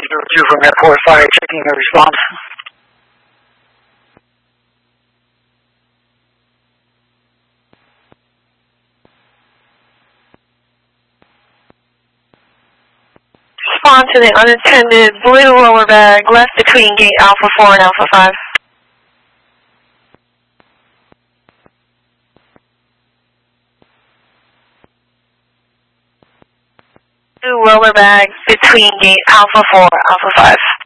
202 from Airport Fire, checking your response. Respond to the unattended blue roller bag left between gate Alpha 4 and Alpha 5. Blue roller bag between gate Alpha 4 and Alpha 5.